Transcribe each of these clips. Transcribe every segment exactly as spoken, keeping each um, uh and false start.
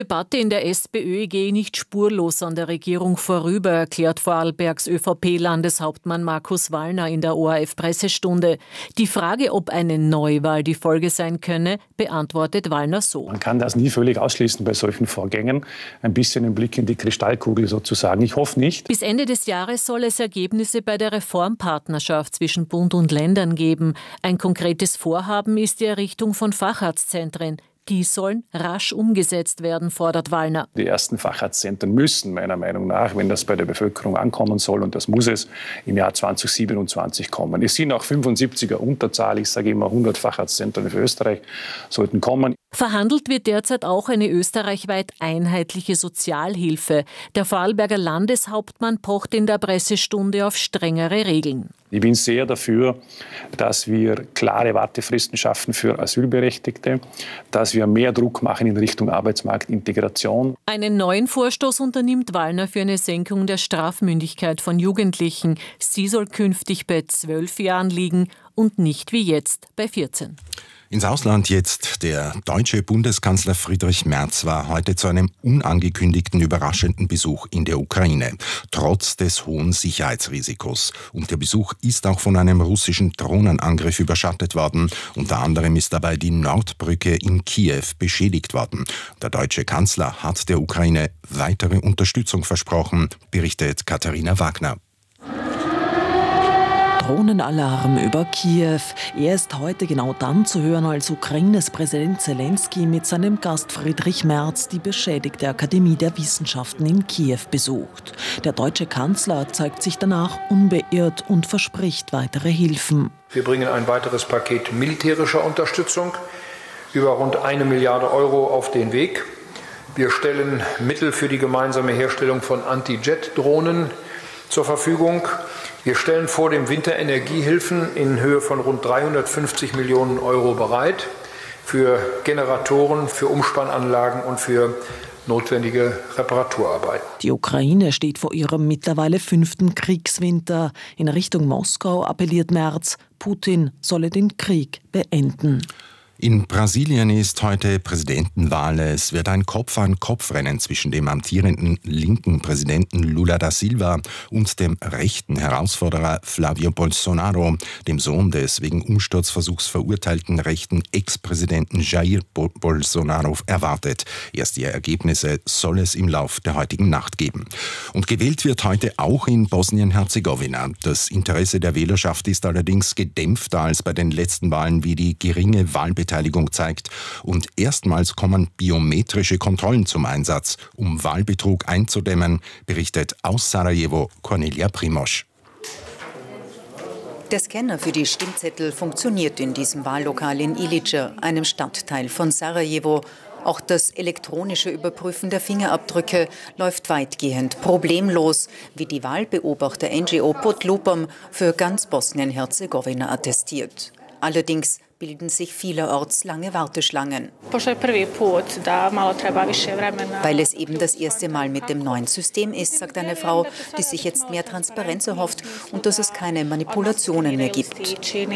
Die Debatte in der SPÖ gehe nicht spurlos an der Regierung vorüber, erklärt Vorarlbergs ÖVP-Landeshauptmann Markus Wallner in der O R F-Pressestunde. Die Frage, ob eine Neuwahl die Folge sein könne, beantwortet Wallner so. Man kann das nie völlig ausschließen bei solchen Vorgängen. Ein bisschen ein Blick in die Kristallkugel sozusagen. Ich hoffe nicht. Bis Ende des Jahres soll es Ergebnisse bei der Reformpartnerschaft zwischen Bund und Ländern geben. Ein konkretes Vorhaben ist die Errichtung von Facharztzentren. Die sollen rasch umgesetzt werden, fordert Wallner. Die ersten Facharztzentren müssen meiner Meinung nach, wenn das bei der Bevölkerung ankommen soll, und das muss es, im Jahr zweitausendsiebenundzwanzig kommen. Es sind auch fünfundsiebziger Unterzahl, ich sage immer hundert Facharztzentren für Österreich sollten kommen. Verhandelt wird derzeit auch eine österreichweit einheitliche Sozialhilfe. Der Vorarlberger Landeshauptmann pocht in der Pressestunde auf strengere Regeln. Ich bin sehr dafür, dass wir klare Wartefristen schaffen für Asylberechtigte, dass wir mehr Druck machen in Richtung Arbeitsmarktintegration. Einen neuen Vorstoß unternimmt Wallner für eine Senkung der Strafmündigkeit von Jugendlichen. Sie soll künftig bei zwölf Jahren liegen und nicht wie jetzt bei vierzehn. Ins Ausland jetzt. Der deutsche Bundeskanzler Friedrich Merz war heute zu einem unangekündigten, überraschenden Besuch in der Ukraine, trotz des hohen Sicherheitsrisikos. Und der Besuch ist auch von einem russischen Drohnenangriff überschattet worden. Unter anderem ist dabei die Nordbrücke in Kiew beschädigt worden. Der deutsche Kanzler hat der Ukraine weitere Unterstützung versprochen, berichtet Katharina Wagner. Drohnenalarm über Kiew. Er ist heute genau dann zu hören, als Ukraines Präsident Zelensky mit seinem Gast Friedrich Merz die beschädigte Akademie der Wissenschaften in Kiew besucht. Der deutsche Kanzler zeigt sich danach unbeirrt und verspricht weitere Hilfen. Wir bringen ein weiteres Paket militärischer Unterstützung über rund eine Milliarde Euro auf den Weg. Wir stellen Mittel für die gemeinsame Herstellung von Anti-Jet-Drohnen zur Verfügung. Wir stellen vor dem Winter Energiehilfen in Höhe von rund dreihundertfünfzig Millionen Euro bereit für Generatoren, für Umspannanlagen und für notwendige Reparaturarbeiten. Die Ukraine steht vor ihrem mittlerweile fünften Kriegswinter. In Richtung Moskau appelliert Merz, Putin solle den Krieg beenden. In Brasilien ist heute Präsidentenwahl. Es wird ein Kopf-an-Kopf-Rennen zwischen dem amtierenden linken Präsidenten Lula da Silva und dem rechten Herausforderer Flavio Bolsonaro, dem Sohn des wegen Umsturzversuchs verurteilten rechten Ex-Präsidenten Jair Bolsonaro, erwartet. Erste Ergebnisse soll es im Lauf der heutigen Nacht geben. Und gewählt wird heute auch in Bosnien-Herzegowina. Das Interesse der Wählerschaft ist allerdings gedämpfter als bei den letzten Wahlen, wie die geringe Wahlbeteiligung zeigt. Und erstmals kommen biometrische Kontrollen zum Einsatz, um Wahlbetrug einzudämmen, berichtet aus Sarajevo Cornelia Primosch. Der Scanner für die Stimmzettel funktioniert in diesem Wahllokal in Ilica, einem Stadtteil von Sarajevo. Auch das elektronische Überprüfen der Fingerabdrücke läuft weitgehend problemlos, wie die Wahlbeobachter-N G O Podlupom für ganz Bosnien-Herzegowina attestiert. Allerdings bilden sich vielerorts lange Warteschlangen. Weil es eben das erste Mal mit dem neuen System ist, sagt eine Frau, die sich jetzt mehr Transparenz erhofft und dass es keine Manipulationen mehr gibt.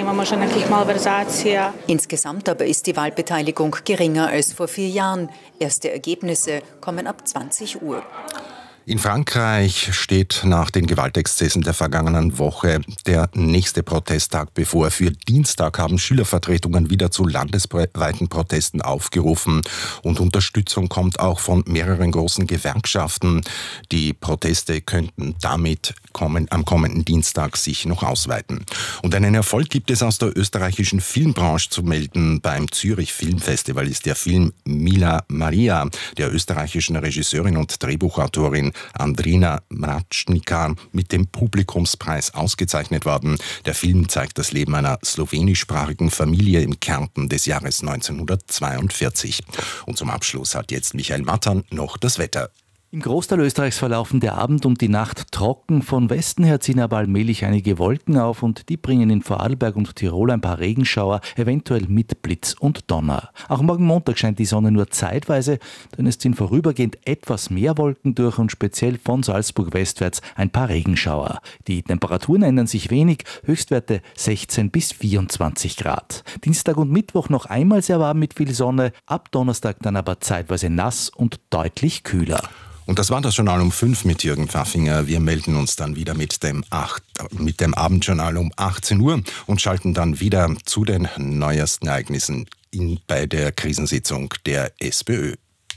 Insgesamt aber ist die Wahlbeteiligung geringer als vor vier Jahren. Erste Ergebnisse kommen ab zwanzig Uhr. In Frankreich steht nach den Gewaltexzessen der vergangenen Woche der nächste Protesttag bevor. Für Dienstag haben Schülervertretungen wieder zu landesweiten Protesten aufgerufen und Unterstützung kommt auch von mehreren großen Gewerkschaften. Die Proteste könnten damit kommen, am kommenden Dienstag sich noch ausweiten. Und einen Erfolg gibt es aus der österreichischen Filmbranche zu melden. Beim Zürich Filmfestival ist der Film Mila Maria der österreichischen Regisseurin und Drehbuchautorin Andrina Mračníková mit dem Publikumspreis ausgezeichnet worden. Der Film zeigt das Leben einer slowenischsprachigen Familie im Kärnten des Jahres neunzehnhundertzweiundvierzig. Und zum Abschluss hat jetzt Michael Mattern noch das Wetter. Im Großteil Österreichs verlaufen der Abend und die Nacht trocken. Von Westen her ziehen aber allmählich einige Wolken auf und die bringen in Vorarlberg und Tirol ein paar Regenschauer, eventuell mit Blitz und Donner. Auch morgen Montag scheint die Sonne nur zeitweise, denn es ziehen vorübergehend etwas mehr Wolken durch und speziell von Salzburg westwärts ein paar Regenschauer. Die Temperaturen ändern sich wenig, Höchstwerte sechzehn bis vierundzwanzig Grad. Dienstag und Mittwoch noch einmal sehr warm mit viel Sonne, ab Donnerstag dann aber zeitweise nass und deutlich kühler. Und das war das Journal um fünf mit Jürgen Pfaffinger. Wir melden uns dann wieder mit dem, acht, mit dem Abendjournal um achtzehn Uhr und schalten dann wieder zu den neuesten Ereignissen in, bei der Krisensitzung der SPÖ.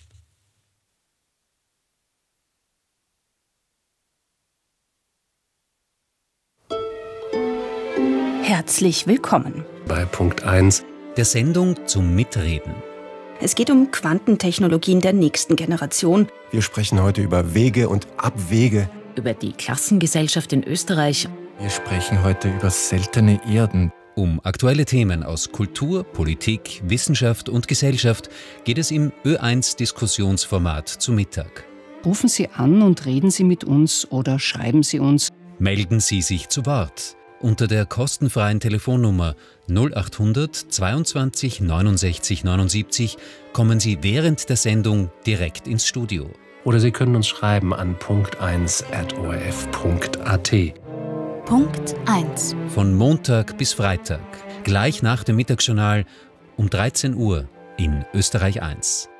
Herzlich willkommen bei Punkt eins der Sendung zum Mitreden. Es geht um Quantentechnologien der nächsten Generation. Wir sprechen heute über Wege und Abwege. Über die Klassengesellschaft in Österreich. Wir sprechen heute über seltene Erden. Um aktuelle Themen aus Kultur, Politik, Wissenschaft und Gesellschaft geht es im Ö eins Diskussionsformat zu Mittag. Rufen Sie an und reden Sie mit uns oder schreiben Sie uns. Melden Sie sich zu Wort unter der kostenfreien Telefonnummer null achthundert zweiundzwanzig neunundsechzig neunundsiebzig kommen Sie während der Sendung direkt ins Studio. Oder Sie können uns schreiben an punkt eins at o r f punkt a t. Punkt eins. Von Montag bis Freitag, gleich nach dem Mittagsjournal um dreizehn Uhr in Österreich eins.